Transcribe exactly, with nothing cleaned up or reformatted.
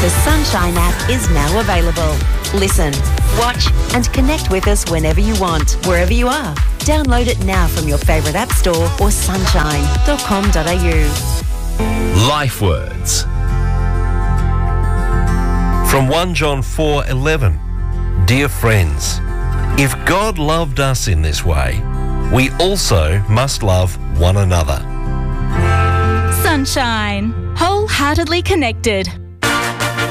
The Sunshine app is now available. Listen, watch and connect with us whenever you want, wherever you are. Download it now from your favourite app store or sunshine dot com dot a u. Life Words from First John four eleven. Dear friends, if God loved us in this way, we also must love one another. Sunshine, wholeheartedly connected.